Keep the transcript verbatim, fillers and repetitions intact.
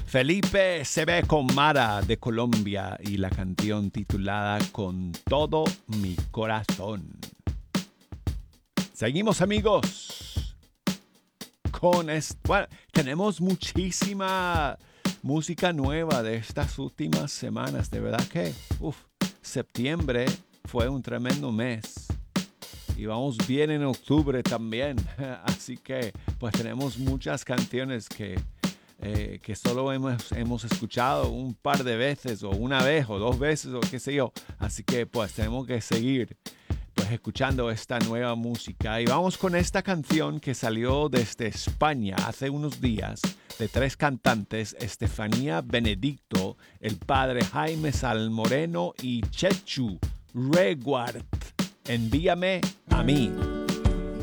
Felipe se ve con Mara de Colombia y la canción titulada Con todo mi corazón. Seguimos, amigos. Con esto, bueno, tenemos muchísima música nueva de estas últimas semanas. De verdad que uf, septiembre fue un tremendo mes. Y vamos bien en octubre también. Así que pues tenemos muchas canciones que Eh, que solo hemos, hemos escuchado un par de veces o una vez o dos veces o qué sé yo. Así que pues tenemos que seguir pues escuchando esta nueva música. Y vamos con esta canción que salió desde España hace unos días de tres cantantes, Estefanía Benedicto, el padre Jaime Salmoreno y Chechu Reguart. Envíame a mí.